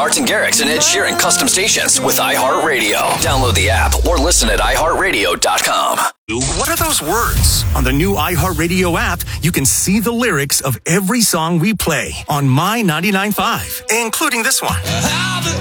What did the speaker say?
Martin Garrix and Ed Sheeran custom stations with iHeartRadio. Download the app or listen at iHeartRadio.com. What are those words? On the new iHeartRadio app, you can see the lyrics of every song we play on My 99.5, including this one.